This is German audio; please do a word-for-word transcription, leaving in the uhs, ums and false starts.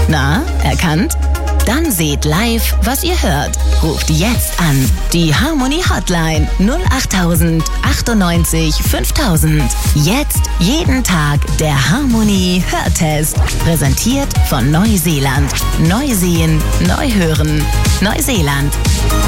Na, erkannt? Dann seht live, was ihr hört. Ruft jetzt an. Die Harmony Hotline null acht tausend achtundneunzig fünftausend. Jetzt jeden Tag der Harmony Hörtest. Präsentiert von Neuseeland. Neu sehen, neu hören. Neuseeland.